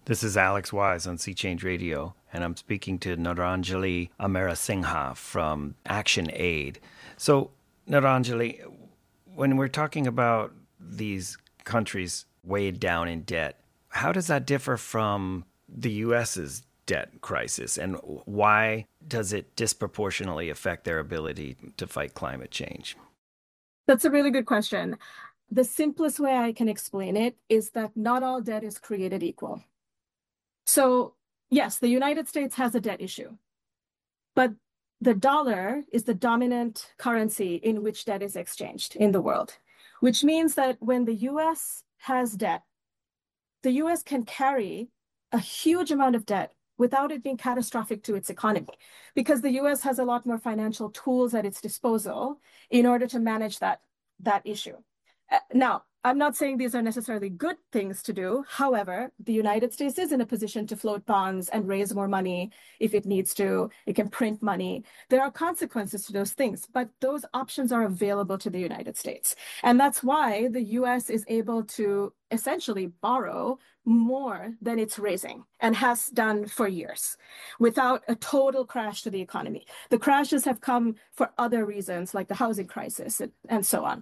This is Alex Wise on Sea Change Radio, and I'm speaking to Naranjali Amarasinghe from Action Aid. So, Naranjali, when we're talking about these countries weighed down in debt, how does that differ from the U.S.'s debt crisis, and why does it disproportionately affect their ability to fight climate change? That's a really good question. The simplest way I can explain it is that not all debt is created equal. So, yes, the United States has a debt issue, but the dollar is the dominant currency in which debt is exchanged in the world, which means that when the US has debt, the US can carry a huge amount of debt without it being catastrophic to its economy, because the US has a lot more financial tools at its disposal in order to manage that issue. Now, I'm not saying these are necessarily good things to do. However, the United States is in a position to float bonds and raise more money if it needs to. It can print money. There are consequences to those things, but those options are available to the United States. And that's why the US is able to essentially borrow more than it's raising and has done for years without a total crash to the economy. The crashes have come for other reasons, like the housing crisis and so on.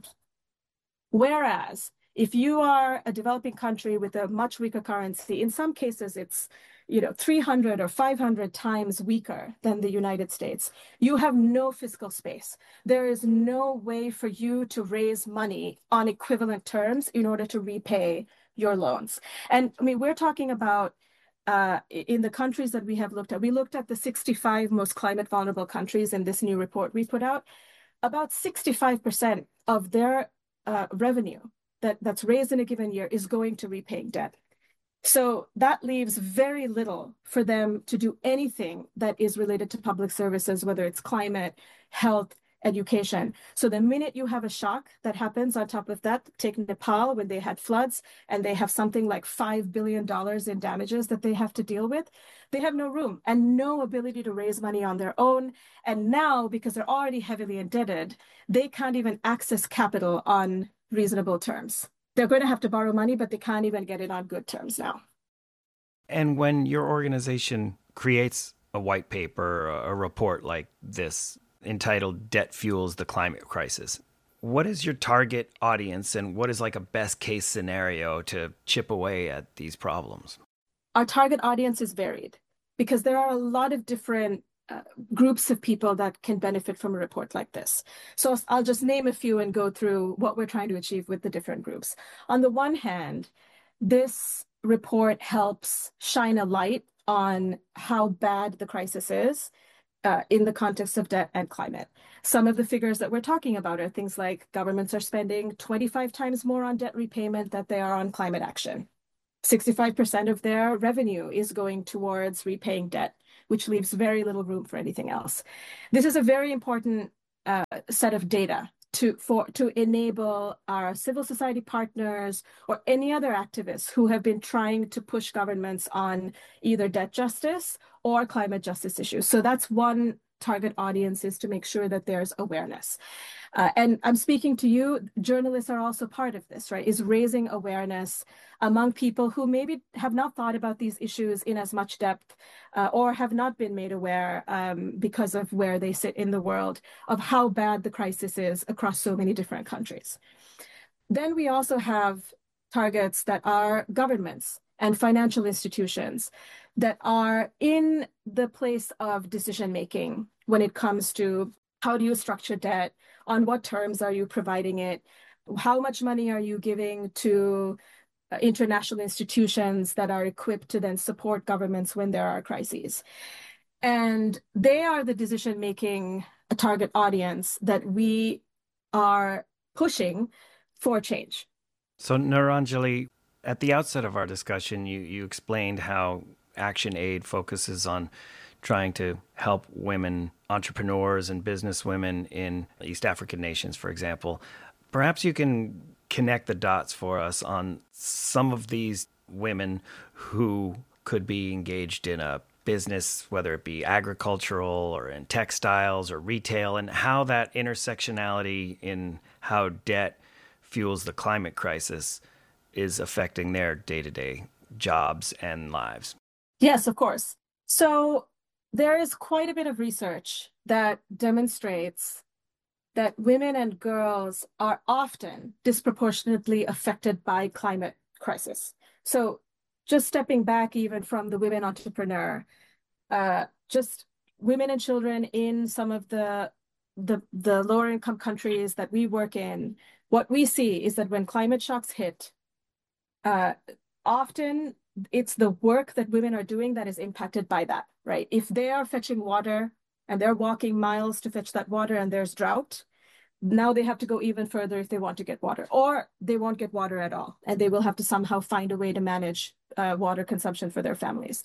Whereas if you are a developing country with a much weaker currency, in some cases it's 300 or 500 times weaker than the United States, you have no fiscal space. There is no way for you to raise money on equivalent terms in order to repay your loans. And I mean, we're talking about in the countries that we have looked at, we looked at the 65 most climate vulnerable countries in this new report we put out. About 65% of their revenue that's raised in a given year is going to repaying debt. So that leaves very little for them to do anything that is related to public services, whether it's climate, health, education. So the minute you have a shock that happens on top of that, take Nepal when they had floods and they have something like $5 billion in damages that they have to deal with, they have no room and no ability to raise money on their own. And now, because they're already heavily indebted, they can't even access capital on reasonable terms. They're going to have to borrow money, but they can't even get it on good terms now. And when your organization creates a white paper, a report like this entitled Debt Fuels the Climate Crisis, what is your target audience and what is like a best case scenario to chip away at these problems? Our target audience is varied because there are a lot of different groups of people that can benefit from a report like this. So I'll just name a few and go through what we're trying to achieve with the different groups. On the one hand, this report helps shine a light on how bad the crisis is in the context of debt and climate. Some of the figures that we're talking about are things like governments are spending 25 times more on debt repayment than they are on climate action. 65% of their revenue is going towards repaying debt, which leaves very little room for anything else. This is a very important set of data to enable our civil society partners or any other activists who have been trying to push governments on either debt justice or climate justice issues. So that's one target audience, is to make sure that there's awareness. And I'm speaking to you, journalists are also part of this, right? Is raising awareness among people who maybe have not thought about these issues in as much depth or have not been made aware because of where they sit in the world of how bad the crisis is across so many different countries. Then we also have targets that are governments and financial institutions that are in the place of decision making when it comes to how do you structure debt, on what terms are you providing it, how much money are you giving to international institutions that are equipped to then support governments when there are crises. And they are the decision making target audience that we are pushing for change. So, Naranjali, at the outset of our discussion, you explained how Action Aid focuses on trying to help women, entrepreneurs and business women in East African nations, for example. Perhaps you can connect the dots for us on some of these women who could be engaged in a business, whether it be agricultural or in textiles or retail, and how that intersectionality in how debt fuels the climate crisis is affecting their day-to-day jobs and lives? Yes, of course. So there is quite a bit of research that demonstrates that women and girls are often disproportionately affected by climate crisis. So just stepping back even from the women entrepreneur, just women and children in some of the lower income countries that we work in, what we see is that when climate shocks hit, uh, often it's the work that women are doing that is impacted by that, right? If they are fetching water and they're walking miles to fetch that water and there's drought, now they have to go even further if they want to get water, or they won't get water at all, and they will have to somehow find a way to manage water consumption for their families.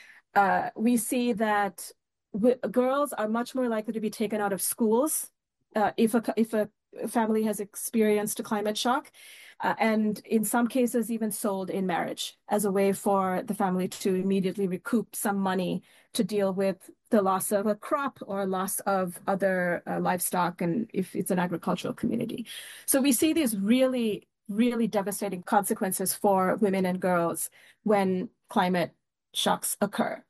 We see that girls are much more likely to be taken out of schools if a family has experienced a climate shock, and in some cases even sold in marriage as a way for the family to immediately recoup some money to deal with the loss of a crop or loss of other livestock, and if it's an agricultural community. So we see these really, really devastating consequences for women and girls when climate shocks occur.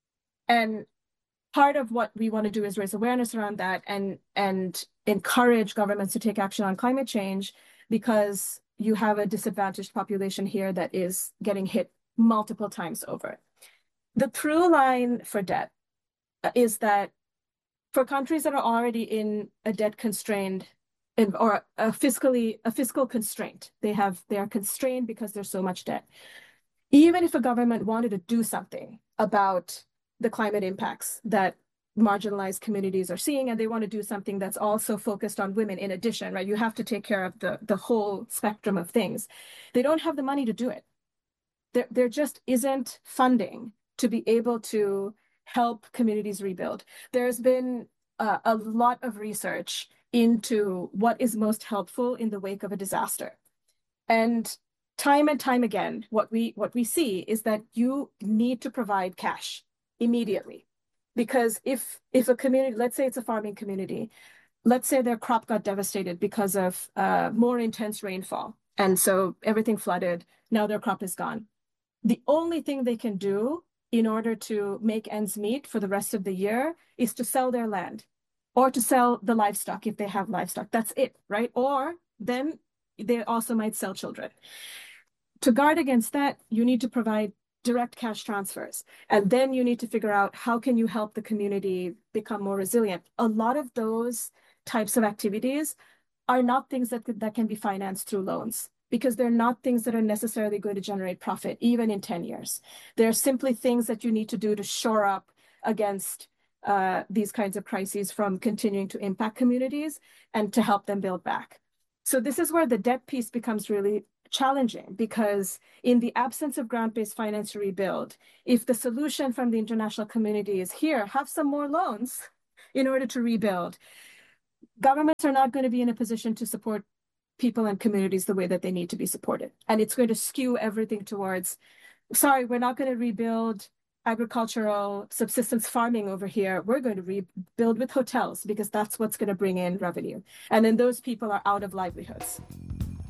And part of what we want to do is raise awareness around that and encourage governments to take action on climate change, because you have a disadvantaged population here that is getting hit multiple times over. The through line for debt is that for countries that are already in a debt constrained or a fiscal constraint, they are constrained because there's so much debt. Even if a government wanted to do something about the climate impacts that marginalized communities are seeing, and they want to do something that's also focused on women in addition, right? You have to take care of the whole spectrum of things. They don't have the money to do it. There just isn't funding to be able to help communities rebuild. There's been a lot of research into what is most helpful in the wake of a disaster. And time again, what we see is that you need to provide cash immediately. Because if a community, let's say it's a farming community, let's say their crop got devastated because of more intense rainfall, and so everything flooded, now their crop is gone. The only thing they can do in order to make ends meet for the rest of the year is to sell their land or to sell the livestock if they have livestock. That's it, right? Or then they also might sell children. To guard against that, you need to provide direct cash transfers. And then you need to figure out how can you help the community become more resilient. A lot of those types of activities are not things that can be financed through loans, because they're not things that are necessarily going to generate profit, even in 10 years. They're simply things that you need to do to shore up against these kinds of crises from continuing to impact communities and to help them build back. So this is where the debt piece becomes really challenging, because in the absence of grant-based finance to rebuild, if the solution from the international community is here, have some more loans in order to rebuild, governments are not going to be in a position to support people and communities the way that they need to be supported. And it's going to skew everything towards, sorry, we're not going to rebuild agricultural subsistence farming over here. We're going to rebuild with hotels because that's what's going to bring in revenue. And then those people are out of livelihoods.